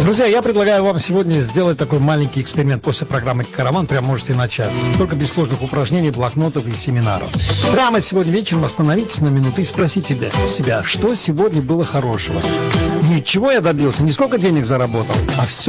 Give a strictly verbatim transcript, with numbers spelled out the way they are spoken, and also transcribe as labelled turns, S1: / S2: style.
S1: Друзья, я предлагаю вам сегодня сделать такой маленький эксперимент. После программы «Караван» прям можете начать. Только без сложных упражнений, блокнотов и семинаров. Прямо сегодня вечером остановитесь на минуту и спросите себя, что сегодня было хорошего. Ничего я добился, не сколько денег заработал, а все